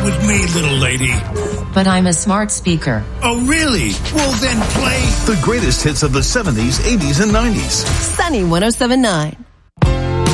with me, little lady. But I'm a smart speaker. Oh, really? Well, then play the greatest hits of the 70s, 80s, and 90s. Sunny 107.9.